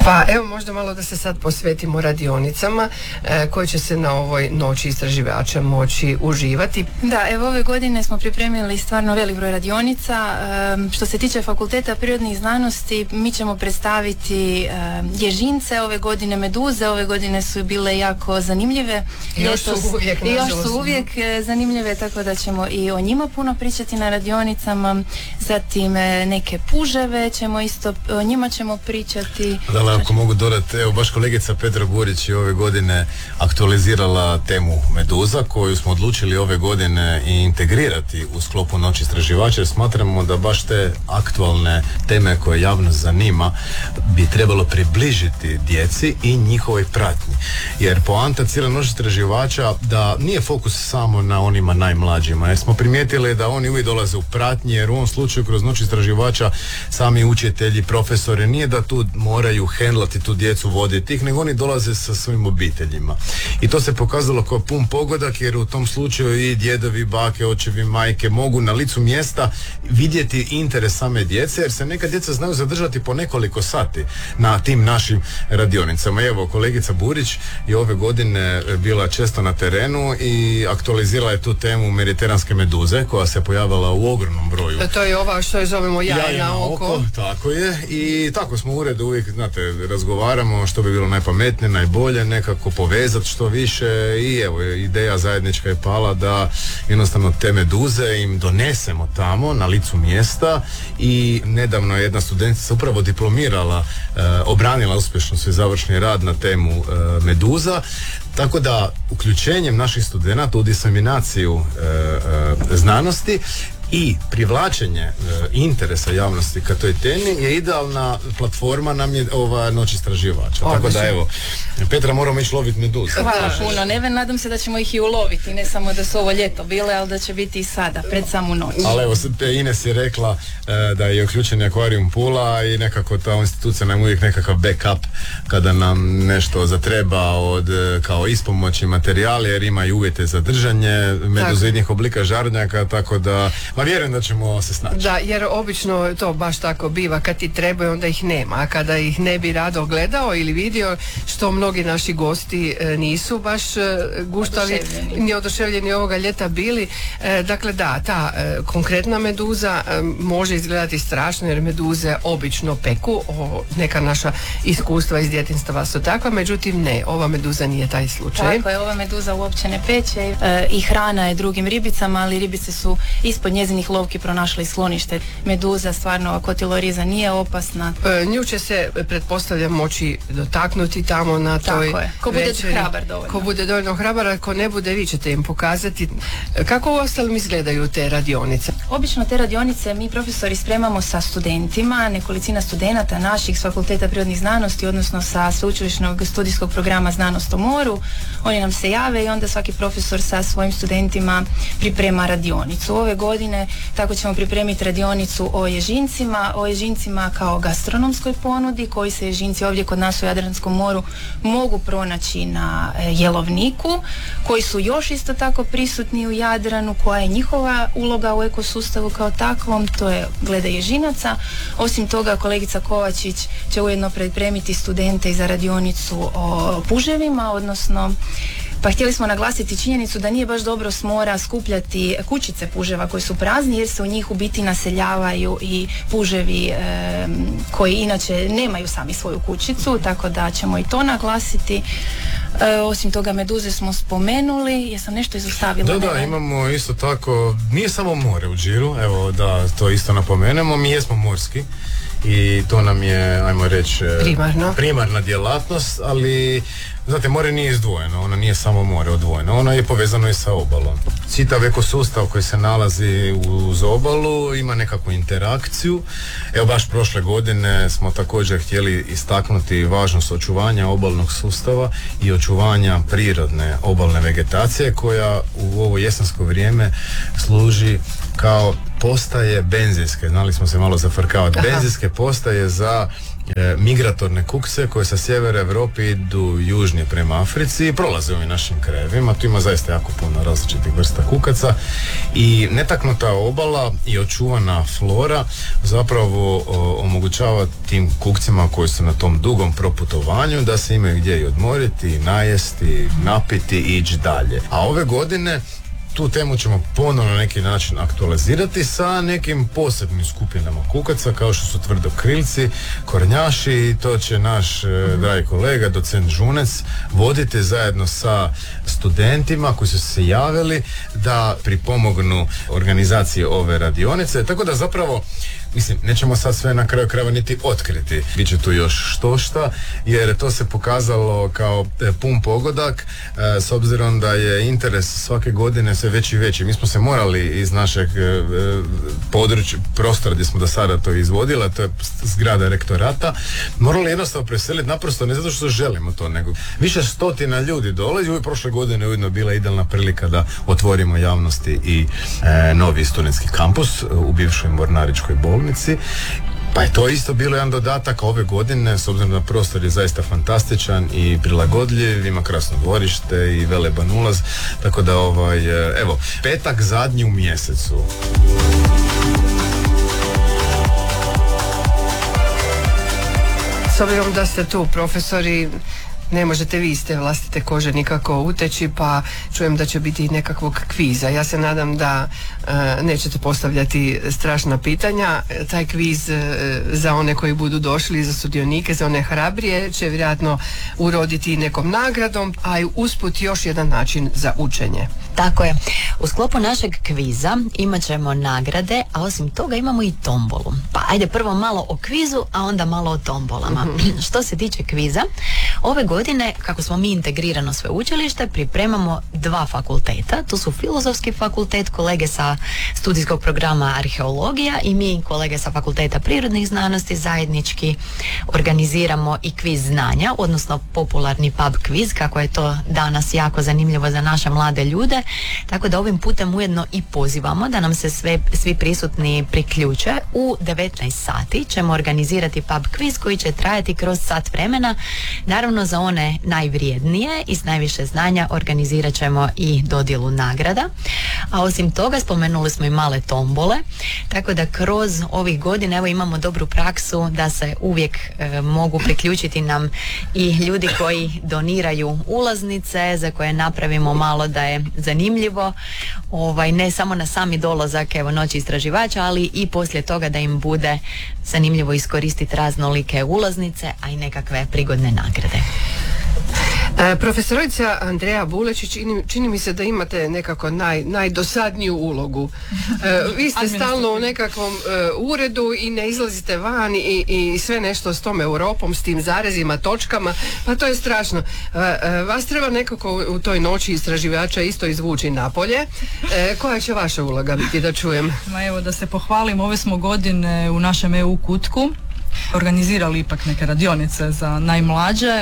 Pa evo možda malo da se sad posvetimo radionicama koje će se na ovoj noći istraživača moći uživati. Da, evo ove godine smo pripremili stvarno velik broj radionica. Što se tiče Fakulteta prirodnih znanosti, mi ćemo predstaviti ježince, ove godine meduze, ove godine su bile jako zanimljive. Još su uvijek zanimljive, tako da ćemo i o njima puno pričati na radionicama. Zatim neke puževe ćemo isto, o njima ćemo pričati. Da, ako mogu dodati, evo baš kolegica Petra Burić je ove godine aktualizirala temu meduza koju smo odlučili ove godine i integrirati u sklopu Noći istraživača, jer smatramo da baš te aktualne teme koje javnost zanima bi trebalo približiti djeci i njihovoj pratnji. Jer poanta cijele Noći istraživača da nije fokus samo na onima najmlađima, jer smo primijetili da oni uvijek dolaze u pratnji, jer u ovom slučaju kroz Noć istraživača sami učitelji, profesori, nije da tu moraju hendlati tu djecu, voditi ih, nego oni dolaze sa svojim obiteljima. I to se pokazalo kao pun pogodak, jer u tom slučaju i djedovi, bake, očevi, majke mogu na licu mjesta vidjeti interes same djece, jer se neka djeca znaju zadržati po nekoliko sati na tim našim radionicama. Evo, kolegica Burić je ove godine bila često na terenu i aktualizirala je tu temu mediteranske meduze, koja se pojavila u ogromnom broju. To je ova što je zovemo jaja na oko. Tako je. I tako smo u uredu uvijek, znate, razgovaramo što bi bilo najpametnije, najbolje, nekako povezati što više i evo, ideja zajednička je pala da jednostavno te meduze im donesemo tamo na licu mjesta. I nedavno je jedna studentica upravo diplomirala, obranila uspješno svoj završni rad na temu meduza. Tako da uključenjem naših studenata u diseminaciju znanosti i privlačenje interesa javnosti ka toj temi je idealna platforma nam je ova Noć istraživača. Tako da evo, Petra, moramo ići loviti meduze. Hvala puno, Neven, nadam se da ćemo ih i uloviti, ne samo da su ovo ljeto bile, ali da će biti i sada, pred samu noć. Ali evo, Ines je rekla da je uključen akvarijum Pula i nekako ta institucija nam uvijek nekakav backup kada nam nešto zatreba od kao ispomoći materijali, jer ima i uvjete za držanje meduzoidnih oblika žarnjaka, tako da vjerujem da ćemo se snaći. Da, jer obično to baš tako biva, kad ti trebaju onda ih nema, a kada ih ne bi rado gledao ili vidio, što mnogi naši gosti nisu baš guštali ni oduševljeni ovoga ljeta bili. Dakle da, ta konkretna meduza može izgledati strašno, jer meduze obično peku, neka naša iskustva iz djetinjstva su takva, međutim ne, ova meduza nije taj slučaj. Tako je, ova meduza uopće ne peče i hrana je drugim ribicama, ali ribice su ispod njezinih lovki pronašli sklonište. Meduza stvarno kotiloriza nije opasna. Nju će se, pretpostavljam, moći dotaknuti tamo na toj večeri. Ko bude hrabar dovoljno. Ko bude dovoljno hrabar, ako ne bude, vi ćete im pokazati. Kako u ostalom izgledaju te radionice? Obično te radionice mi profesori spremamo sa studentima, nekolicina studenata naših s Fakulteta prirodnih znanosti, odnosno sa sveučilišnog studijskog programa Znanost o moru. Oni nam se jave i onda svaki profesor sa svojim studentima priprema radionicu. Ove godine tako ćemo pripremiti radionicu o ježincima kao gastronomskoj ponudi, koji se ježinci ovdje kod nas u Jadranskom moru mogu pronaći na jelovniku, koji su još isto tako prisutni u Jadranu, koja je njihova uloga u ekosustavu kao takvom, to je glede ježinaca. Osim toga, kolegica Kovačić će ujedno pripremiti studente i za radionicu o puževima, odnosno pa htjeli smo naglasiti činjenicu da nije baš dobro s mora skupljati kućice puževa koji su prazni, jer se u njih u biti naseljavaju i puževi koji inače nemaju sami svoju kućicu, tako da ćemo i to naglasiti. Osim toga, meduze smo spomenuli, jesam nešto izostavila? Da, imamo isto tako, nije samo more u Điru, evo da to isto napomenemo, mi jesmo morski i to nam je, ajmo reći, primarna djelatnost, ali znate, more nije izdvojeno, ono nije samo more odvojeno, ono je povezano i sa obalom. Čitav ekosustav koji se nalazi uz obalu ima nekakvu interakciju. Evo, baš prošle godine smo također htjeli istaknuti važnost očuvanja obalnog sustava i očuvanja prirodne obalne vegetacije, koja u ovo jesensko vrijeme služi kao postaje benzinske, znali smo se malo zafrkavati, benzinske postaje za migratorne kukce koje sa sjevera Europe idu južni južnije prema Africi, prolaze ovim našim krajevima. Tu ima zaista jako puno različitih vrsta kukaca i netaknuta obala i očuvana flora zapravo omogućava tim kukcima koji su na tom dugom proputovanju da se imaju gdje i odmoriti, najesti, napiti i ići dalje. A ove godine tu temu ćemo ponovno na neki način aktualizirati sa nekim posebnim skupinama kukaca kao što su tvrdokrilci, kornjaši, i to će naš dragi kolega, docent Žunec, voditi zajedno sa studentima koji su se javili da pripomognu organizaciji ove radionice. Tako da zapravo, mislim, nećemo sad sve na kraju krajeva niti otkriti. Biće tu još štošta, jer to se pokazalo kao pun pogodak, s obzirom da je interes svake godine sve veći i veći. Mi smo se morali iz našeg područja, prostora gdje smo do sada to izvodili, a to je zgrada rektorata, morali jednostavno preseliti, naprosto ne zato što želimo to, nego više stotina ljudi dolazi. Uvijek prošle godine ujedno bila idealna prilika da otvorimo javnosti i novi studentski kampus u bivšoj Mornaričkoj bolnici. Pa je to isto bilo jedan dodatak ove godine, s obzirom da prostor je zaista fantastičan i prilagodljiv, ima krasno dvorište i veleban ulaz, tako da evo, petak zadnji u mjesecu. S obzirom da ste tu profesori, ne možete vi iz te vlastite kože nikako uteći, pa čujem da će biti nekakvog kviza. Ja se nadam da nećete postavljati strašna pitanja. Taj kviz za one koji budu došli, za sudionike, za one hrabrije, će vjerojatno uroditi nekom nagradom, a i usput još jedan način za učenje. Tako je. U sklopu našeg kviza imat ćemo nagrade, a osim toga imamo i tombolu. Pa ajde prvo malo o kvizu, a onda malo o tombolama. Što se tiče kviza, ove godine, kako smo mi integrirano sveučilište, pripremamo 2 fakulteta. To su Filozofski fakultet, kolege sa studijskog programa Arheologija, i mi, kolege sa Fakulteta prirodnih znanosti, zajednički organiziramo i kviz znanja, odnosno popularni pub kviz, kako je to danas jako zanimljivo za naše mlade ljude. Tako da ovim putem ujedno i pozivamo da nam se svi prisutni priključe. U 19 sati ćemo organizirati pub kviz koji će trajati kroz sat vremena. Naravno, za one najvrijednije i s najviše znanja organizirat ćemo i dodjelu nagrada. A osim toga spomenuli smo i male tombole, tako da kroz ovih godina evo imamo dobru praksu da se uvijek mogu priključiti nam i ljudi koji doniraju ulaznice, za koje napravimo malo da je zanimljivo, ne samo na sami dolazak noći istraživača, ali i poslije toga da im bude zanimljivo iskoristiti raznolike ulaznice, a i nekakve prigodne nagrade. Profesorica Andreja Bulečić, čini mi se da imate nekako najdosadniju ulogu. Vi ste stalno u nekakvom uredu i ne izlazite van i sve nešto s tom Europom, s tim zarezima, točkama, pa to je strašno. Vas treba nekako u toj noći istraživača isto izvući napolje. Koja će vaša uloga biti, da čujem? Evo, da se pohvalim, ove smo godine u našem EU kutku organizirali ipak neke radionice za najmlađe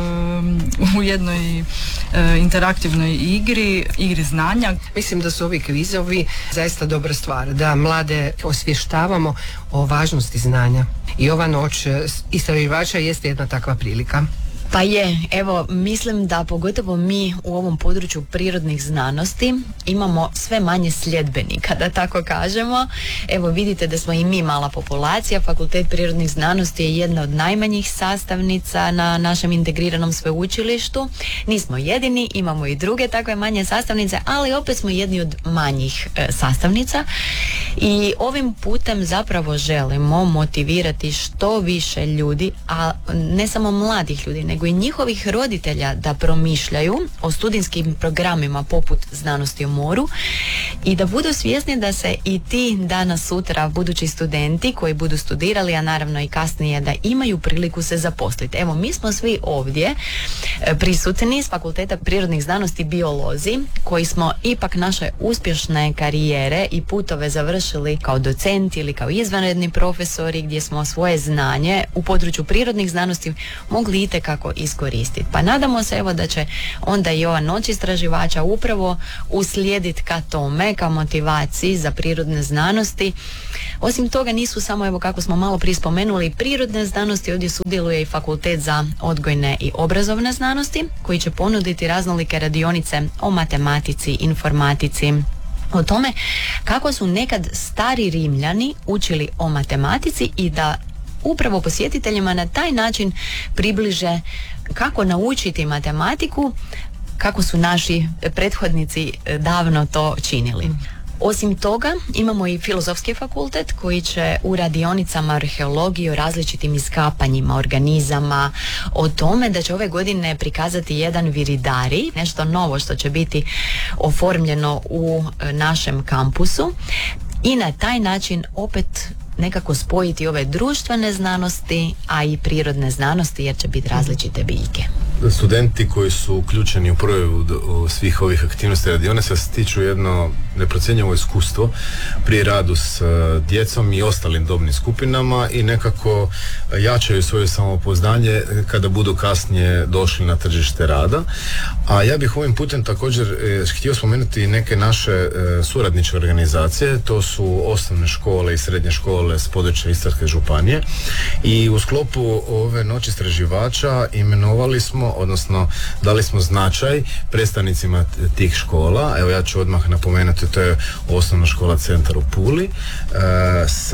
u jednoj interaktivnoj igri znanja. Mislim da su ovi kvizovi zaista dobra stvar, da mlade osvještavamo o važnosti znanja. I ova noć istraživača jeste jedna takva prilika. Pa je, evo, mislim da pogotovo mi u ovom području prirodnih znanosti imamo sve manje sljedbenika, da tako kažemo. Evo, vidite da smo i mi mala populacija. Fakultet prirodnih znanosti je jedna od najmanjih sastavnica na našem integriranom sveučilištu. Nismo jedini, imamo i druge takve manje sastavnice, ali opet smo jedni od manjih sastavnica. I ovim putem zapravo želimo motivirati što više ljudi, a ne samo mladih ljudi, nego i njihovih roditelja da promišljaju o studijskim programima poput Znanosti o moru i da budu svjesni da se i ti danas sutra budući studenti koji budu studirali, a naravno i kasnije, da imaju priliku se zaposliti. Evo, mi smo svi ovdje prisutni s Fakulteta prirodnih znanosti biolozi, koji smo ipak naše uspješne karijere i putove završili kao docenti ili kao izvanredni profesori, gdje smo svoje znanje u području prirodnih znanosti mogli itekako svakako iskoristiti. Pa nadamo se evo da će onda i ova noć istraživača upravo uslijediti ka tome, ka motivaciji za prirodne znanosti. Osim toga nisu samo, evo kako smo malo prije spomenuli, prirodne znanosti, ovdje sudjeluje i Fakultet za odgojne i obrazovne znanosti koji će ponuditi raznolike radionice o matematici, informatici, o tome kako su nekad stari Rimljani učili o matematici i da upravo posjetiteljima na taj način približe kako naučiti matematiku, kako su naši prethodnici davno to činili. Osim toga, imamo i Filozofski fakultet koji će u radionicama arheologije o različitim iskapanjima organizama, o tome da će ove godine prikazati jedan viridari, nešto novo što će biti oformljeno u našem kampusu i na taj način opet nekako spojiti ove društvene znanosti, a i prirodne znanosti, jer će biti različite biljke. Studenti koji su uključeni u provedbu svih ovih aktivnosti radionica stiču jedno neprocjenjivo iskustvo pri radu s djecom i ostalim dobnim skupinama i nekako jačaju svoje samopouzdanje kada budu kasnije došli na tržište rada. A ja bih ovim putem također htio spomenuti neke naše suradničke organizacije, to su osnovne škole i srednje škole s područja Istarske županije i u sklopu ove noći istraživača imenovali smo, odnosno dali smo značaj predstavnicima tih škola. Evo ja ću odmah napomenuti, to je osnovna škola Centar u Puli s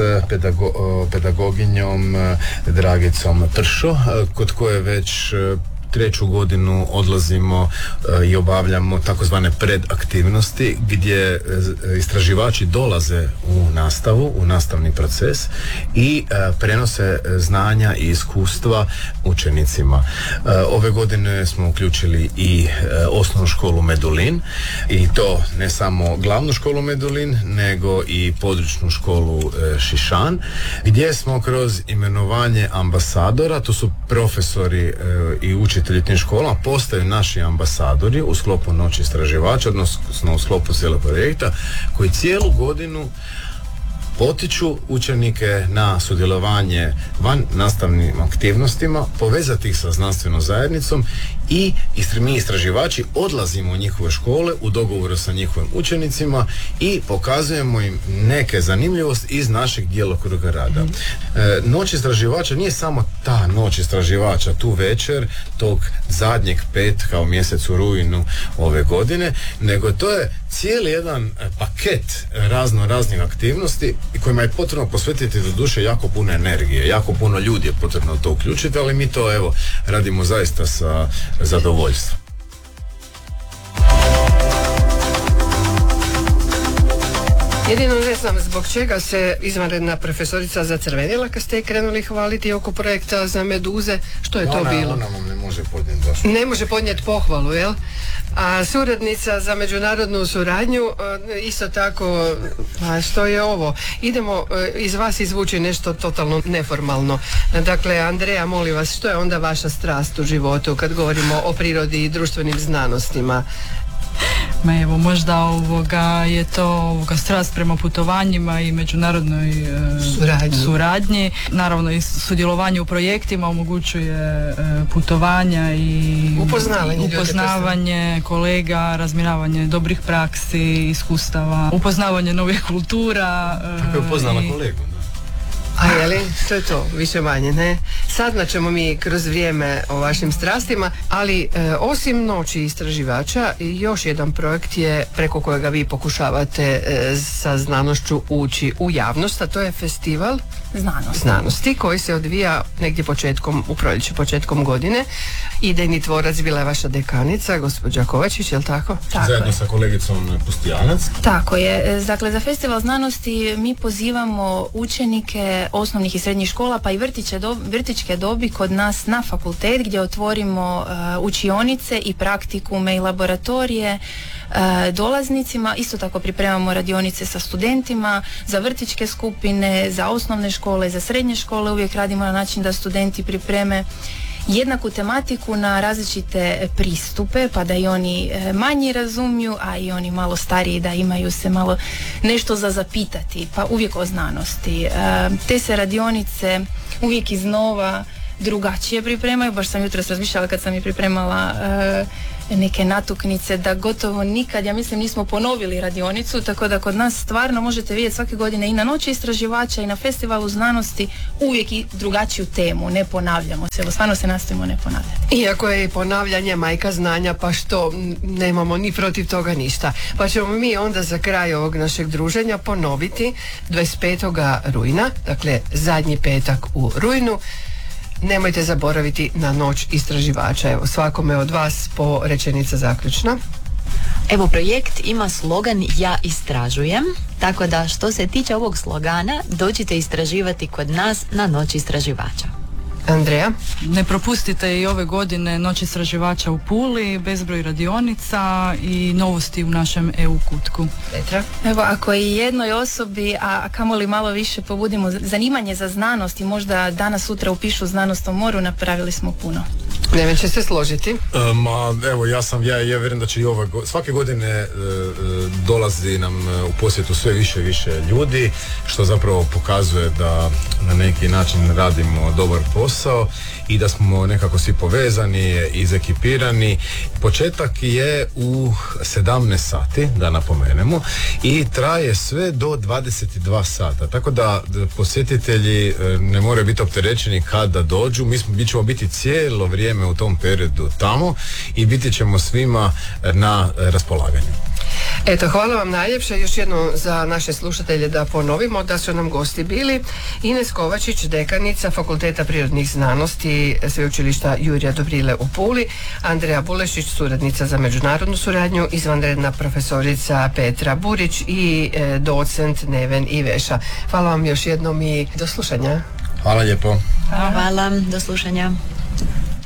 pedagoginjom Dragicom Pršo, kod koje već treću godinu odlazimo i obavljamo takozvane predaktivnosti gdje istraživači dolaze u nastavu, u nastavni proces i prenose znanja i iskustva učenicima. Ove godine smo uključili i osnovnu školu Medulin i to ne samo glavnu školu Medulin nego i područnu školu Šišan, gdje smo kroz imenovanje ambasadora, to su profesori i učitelji tim školama, postaju naši ambasadori u sklopu noći istraživača, odnosno u sklopu cijelog projekta, koji cijelu godinu potiču učenike na sudjelovanje van nastavnim aktivnostima, povezati ih sa znanstvenom zajednicom i mi istraživači odlazimo u njihove škole u dogovoru sa njihovim učenicima i pokazujemo im neke zanimljivosti iz našeg djelokruga rada. Noć istraživača nije samo ta noć istraživača tu večer, tog zadnjeg petka u mjesecu rujnu ove godine, nego to je cijeli jedan paket raznih aktivnosti kojima je potrebno posvetiti do duše jako puno energije, jako puno ljudi je potrebno to uključiti, ali mi to evo radimo zaista sa zadovoljstvom. Jedino ne znam zbog čega se izvanredna profesorica zacrvenila kad ste krenuli hvaliti oko projekta za meduze. Što je to bilo? Ona vam ne može podnijeti baš. Ne može podnijeti pohvalu, jel? A suradnica za međunarodnu suradnju isto tako, a što je ovo? Idemo iz vas izvući nešto totalno neformalno. Dakle, Andreja, molim vas, što je onda vaša strast u životu kad govorimo o prirodi i društvenim znanostima? Ma evo, možda je to strast prema putovanjima i međunarodnoj suradnji. Naravno i sudjelovanje u projektima omogućuje putovanja i upoznavanje kolega, razmjeravanje dobrih praksi, iskustava, upoznavanje novih kultura. Kako je upoznala kolegu? A jeli, to je to, više manje, ne? Saznat ćemo mi kroz vrijeme o vašim strastima, ali osim noći istraživača, još jedan projekt je preko kojega vi pokušavate sa znanošću ući u javnost, a to je festival znanosti koji se odvija negdje u proljeće, početkom godine. Idejni tvorac bila je vaša dekanica, gospođa Kovačić, je li tako? Zajedno sa kolegicom Pustijanac. Tako je. Dakle, za festival znanosti mi pozivamo učenike osnovnih i srednjih škola, pa i vrtićke dobi kod nas na fakultet gdje otvorimo učionice i praktikume i laboratorije dolaznicima. Isto tako pripremamo radionice sa studentima, za vrtićke skupine, za osnovne škole, za srednje škole. Uvijek radimo na način da studenti pripreme jednaku tematiku na različite pristupe, pa da i oni manji razumiju, a i oni malo stariji da imaju se malo nešto za zapitati, pa uvijek o znanosti. Te se radionice uvijek iznova drugačije pripremaju. Baš sam jutros razmišljala kad sam i pripremala neke natuknice, da gotovo nikad, ja mislim, nismo ponovili radionicu, tako da kod nas stvarno možete vidjeti svake godine i na Noći istraživača i na Festivalu znanosti uvijek i drugačiju temu, ne ponavljamo se, stvarno se nastojimo ne ponavljati. Iako je i ponavljanje majka znanja, pa što, nemamo ni protiv toga ništa. Pa ćemo mi onda za kraj ovog našeg druženja ponoviti 25. rujna, dakle zadnji petak u rujnu. Nemojte zaboraviti na Noć istraživača. Evo, svakome od vas po rečenica zaključna. Evo, projekt ima slogan Ja istražujem, tako da što se tiče ovog slogana, dođite istraživati kod nas na Noć istraživača. Andreja? Ne propustite i ove godine Noć istraživača u Puli, bezbroj radionica i novosti u našem EU kutku. Petra? Evo, ako i jednoj osobi, a kamoli malo više pobudimo zanimanje za znanost i možda danas sutra upišu Znanost o moru, napravili smo puno. Neven će se složiti. Evo, ja vjerujem da će i svake godine dolazi nam u posjetu sve više i više ljudi, što zapravo pokazuje da na neki način radimo dobar posao i da smo nekako svi povezani, izekipirani. Početak je u 17 sati, da napomenemo, i traje sve do 22 sata. Tako da posjetitelji ne moraju biti opterećeni kada dođu. Mi ćemo biti cijelo vrijeme u tom periodu tamo i biti ćemo svima na raspolaganju. Eto, hvala vam najljepše. Još jednom za naše slušatelje da ponovimo da su nam gosti bili Ines Kovačić, dekanica Fakulteta prirodnih znanosti Sveučilišta Jurija Dobrile u Puli, Andreja Bulešić, suradnica za međunarodnu suradnju, izvanredna profesorica Petra Burić i docent Neven Iveša. Hvala vam još jednom i do slušanja. Hvala lijepo. Hvala, do slušanja.